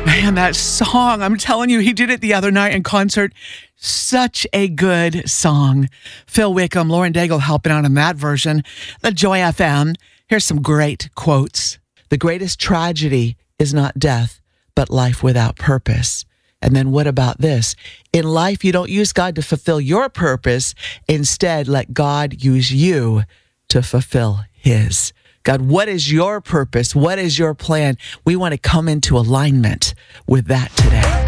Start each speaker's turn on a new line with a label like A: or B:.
A: Man, that song, I'm telling you, he did it the other night in concert. Such a good song. Phil Wickham, Lauren Daigle helping out on that version. The Joy FM. Here's some great quotes. The greatest tragedy is not death, but life without purpose. And then what about this? In life, you don't use God to fulfill your purpose. Instead, let God use you to fulfill his. God, what is your purpose? What is your plan? We want to come into alignment with that today.